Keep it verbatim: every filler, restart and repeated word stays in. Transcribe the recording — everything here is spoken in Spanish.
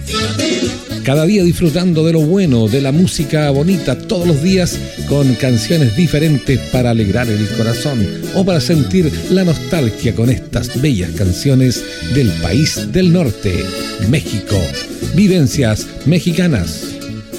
Cada día disfrutando de lo bueno, de la música bonita, todos los días con canciones diferentes para alegrar el corazón o para sentir la nostalgia con estas bellas canciones del país del norte, México. Vivencias mexicanas.